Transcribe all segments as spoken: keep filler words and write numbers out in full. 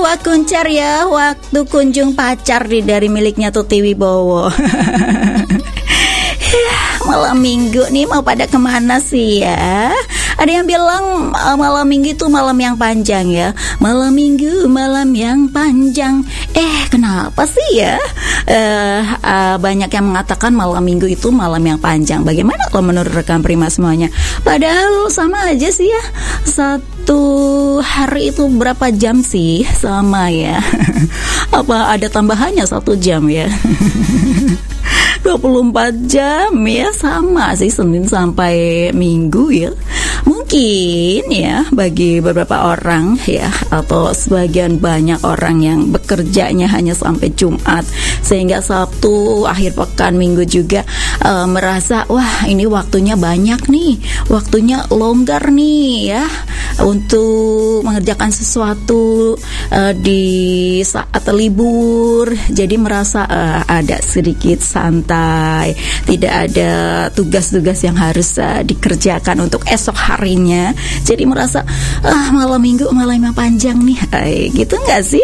Wah kuncar ya, waktu kunjung pacar di dari miliknya Tuti Wibowo. Malam minggu nih mau pada kemana sih ya? Ada yang bilang uh, malam minggu itu malam yang panjang ya. Malam minggu malam yang panjang. Eh kenapa sih ya? Uh, uh, banyak yang mengatakan malam minggu itu malam yang panjang. Bagaimana kalau menurut rekan Prima semuanya? Padahal sama aja sih ya. Satu hari itu berapa jam sih? Sama ya. Apa ada tambahannya satu jam ya? dua puluh empat jam ya, sama sih Senin sampai Minggu ya. Mungkin ya bagi beberapa orang ya, atau sebagian banyak orang yang bekerjanya hanya sampai Jumat, sehingga Sabtu akhir pekan Minggu juga uh, merasa wah ini waktunya banyak nih, waktunya longgar nih ya untuk mengerjakan sesuatu uh, di saat libur. Jadi merasa uh, ada sedikit santai, tidak ada tugas-tugas yang harus uh, dikerjakan untuk esok harinya. Jadi merasa ah malam minggu malam yang panjang nih, ay, gitu nggak sih?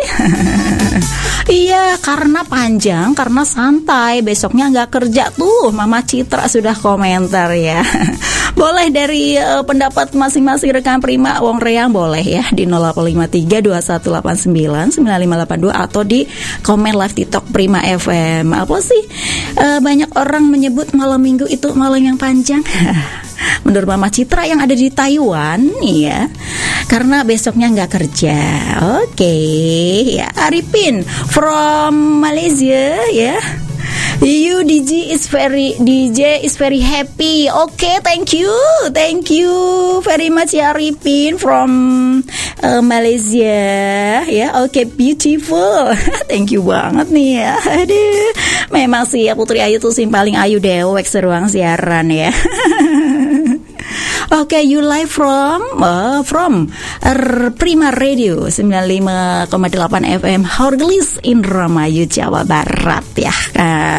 Iya, karena panjang, karena santai, besoknya nggak kerja tuh. Mama Citra sudah komentar ya. Boleh dari uh, pendapat masing-masing rekan Prima Wong Reang, boleh ya di nol delapan lima tiga dua satu delapan sembilan sembilan lima delapan dua atau di komen live TikTok Prima F M. Apa sih uh, banyak orang menyebut malam minggu itu malam yang panjang? Menurut Mama Citra yang ada di Taiwan ya, karena besoknya nggak kerja. Oke okay. Ya, Arifin from Malaysia ya. You D J is very D J is very happy. Oke, okay, thank you, thank you very much ya Arifin from uh, Malaysia ya. Oke, okay, beautiful. Thank you banget nih ya. Aduh, memang sih ya Putri Ayu tuh sih paling ayu dewek seruang siaran ya. Oke, okay, you live from uh, from uh, Prima Radio sembilan puluh lima koma delapan F M Horgelis Indramayu Jawa Barat ya. Uh,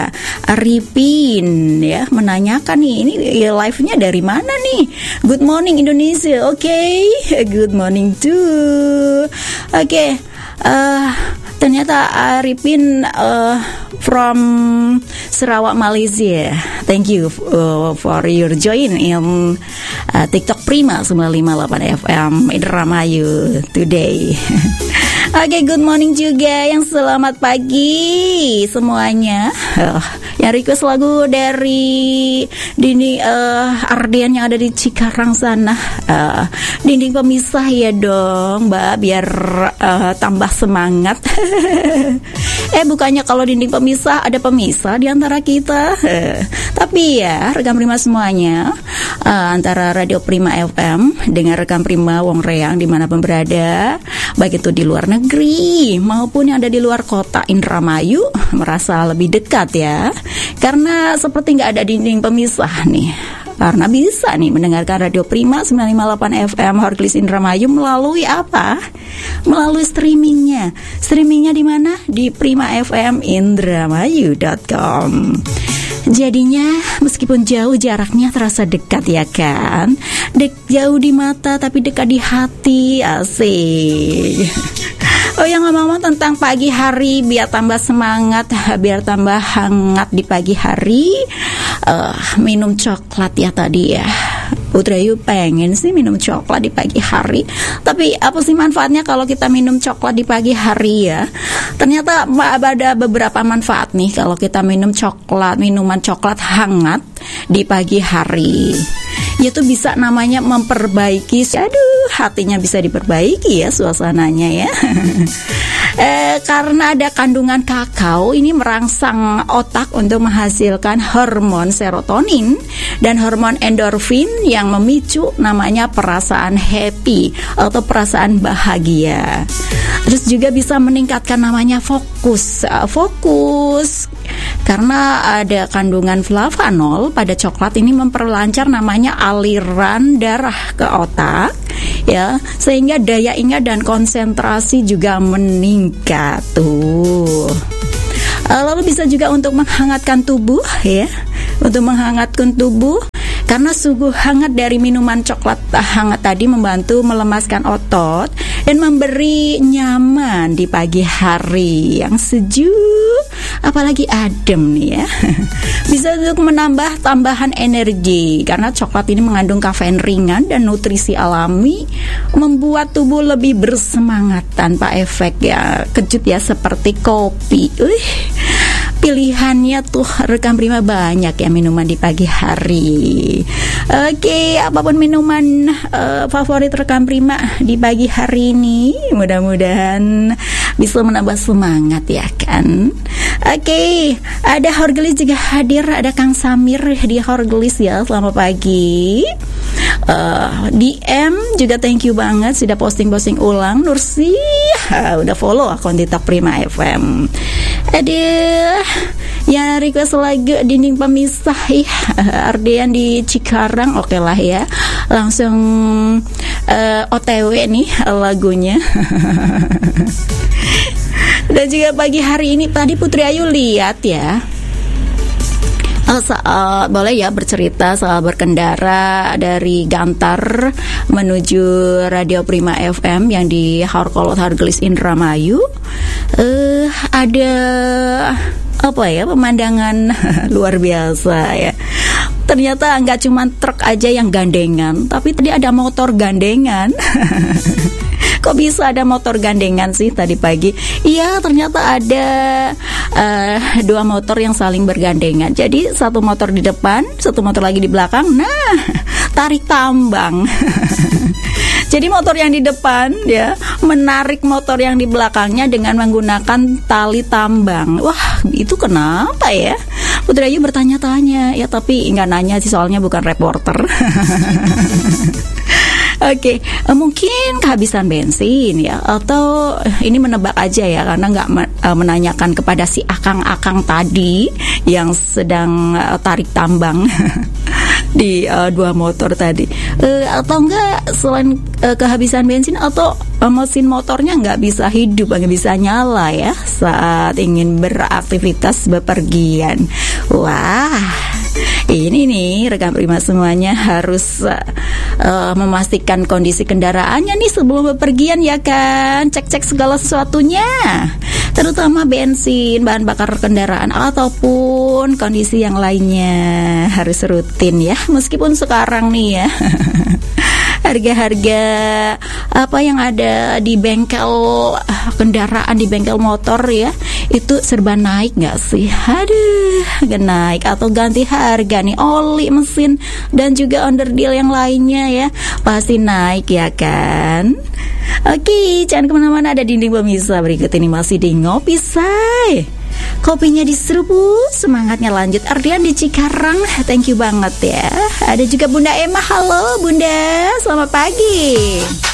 Arifin ya menanyakan nih, ini ya, live-nya dari mana nih? Good morning Indonesia. Oke, okay. Good morning too. Oke. Okay. Uh, ternyata Arifin uh, from Sarawak, Malaysia. Thank you uh, for your join in uh, TikTok Prima sembilan lima delapan F M Indramayu today. Oke, okay, good morning juga yang selamat pagi semuanya. Uh, yang request lagu dari Dini uh, Ardian yang ada di Cikarang sana. Uh, dinding pemisah ya dong, Mbak, biar uh, tambah semangat. Eh bukannya kalau dinding pemisah ada pemisah di antara kita. Uh, tapi ya rekan Prima semuanya, uh, antara Radio Prima F M dengan rekan Prima Wong Reang dimanapun berada, baik itu di luar negeri maupun yang ada di luar kota Indramayu, merasa lebih dekat ya, karena seperti nggak ada dinding pemisah nih. Karena bisa nih mendengarkan Radio Prima sembilan lima delapan F M Horgelis Indramayu melalui apa? Melalui streamingnya. Streamingnya di mana? Di prima f m indramayu dot com. Jadinya meskipun jauh jaraknya terasa dekat ya kan? Dek jauh di mata tapi dekat di hati, asik. Oh yang ngomong-ngomong tentang pagi hari, biar tambah semangat, biar tambah hangat di pagi hari, uh, minum coklat ya tadi ya. Putri Ayu pengen sih minum coklat di pagi hari. Tapi apa sih manfaatnya kalau kita minum coklat di pagi hari ya? Ternyata ada beberapa manfaat nih kalau kita minum coklat, minuman coklat hangat di pagi hari. Yaitu bisa namanya memperbaiki, aduh hatinya bisa diperbaiki ya suasananya ya. eh, karena ada kandungan kakao, ini merangsang otak untuk menghasilkan hormon serotonin dan hormon endorfin yang memicu namanya perasaan happy atau perasaan bahagia. Terus juga bisa meningkatkan namanya fokus, uh, fokus karena ada kandungan flavanol pada coklat, ini memperlancar namanya aliran darah ke otak ya, sehingga daya ingat dan konsentrasi juga meningkat tuh. Uh, lalu bisa juga untuk menghangatkan tubuh ya, untuk menghangatkan tubuh. Karena suhu hangat dari minuman coklat hangat tadi membantu melemaskan otot dan memberi nyaman di pagi hari yang sejuk, apalagi adem nih ya. Bisa untuk menambah tambahan energi karena coklat ini mengandung kafein ringan dan nutrisi alami, membuat tubuh lebih bersemangat tanpa efek ya kejut ya seperti kopi. Uh, pilihannya tuh rekan Prima banyak ya minuman di pagi hari. Oke, apapun minuman uh, favorit rekan Prima di pagi hari ini, mudah-mudahan bisa menambah semangat ya kan. Oke, ada Horgelis juga hadir, ada Kang Samir di Horgelis ya, selamat pagi. Uh, D M juga thank you banget sudah posting-posting ulang. Nursi uh, udah follow akun TikTok Prima F M. Aduh, yang request lagu Dinding Pemisah ya, Ardean di Cikarang. Oke lah ya, langsung uh, O T W nih lagunya. Dan juga pagi hari ini tadi Putri Ayu lihat ya, Uh, uh, boleh ya bercerita soal berkendara dari Gantar menuju Radio Prima F M yang di Harkolot Hargelis Indramayu. Uh, ada apa ya, pemandangan luar biasa ya. Ternyata nggak cuma truk aja yang gandengan, tapi tadi ada motor gandengan. Kok bisa ada motor gandengan sih tadi pagi? Iya, ternyata ada uh, dua motor yang saling bergandengan. Jadi satu motor di depan, satu motor lagi di belakang. Nah, tarik tambang. Jadi motor yang di depan ya menarik motor yang di belakangnya dengan menggunakan tali tambang. Wah, itu kenapa ya? Putri Ayu bertanya-tanya ya, tapi nggak nanya sih soalnya bukan reporter. Oke, okay. Mungkin kehabisan bensin ya, atau ini menebak aja ya karena nggak menanyakan kepada si akang-akang tadi yang sedang uh, tarik tambang di uh, dua motor tadi, uh, atau enggak selain uh, kehabisan bensin atau uh, mesin motornya nggak bisa hidup, nggak bisa nyala ya saat ingin beraktivitas bepergian. Wah, ini nih rekan Prima semuanya harus uh, uh, memastikan kondisi kendaraannya nih sebelum bepergian ya kan. Cek-cek segala sesuatunya, terutama bensin, bahan bakar kendaraan ataupun kondisi yang lainnya harus rutin ya. Meskipun sekarang nih ya harga-harga apa yang ada di bengkel kendaraan, di bengkel motor ya, itu serba naik nggak sih? Aduh, gak naik atau ganti harga nih, oli, mesin dan juga underdeal yang lainnya ya pasti naik ya kan. Oke, jangan kemana-mana, ada Dinding Pemisah berikut ini masih di Ngopi Say. Kopinya diseruput, semangatnya lanjut. Ardian di Cikarang, thank you banget ya. Ada juga Bunda Emma, halo Bunda, selamat pagi.